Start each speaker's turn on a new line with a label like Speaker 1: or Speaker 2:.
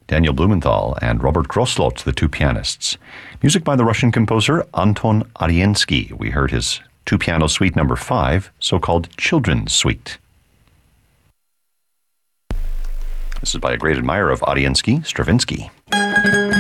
Speaker 1: Daniel Blumenthal and Robert Groslot, the two pianists. Music by the Russian composer Anton Ariensky. We heard his two-piano suite number 5, so-called Children's Suite. This is by a great admirer of Ariensky, Stravinsky.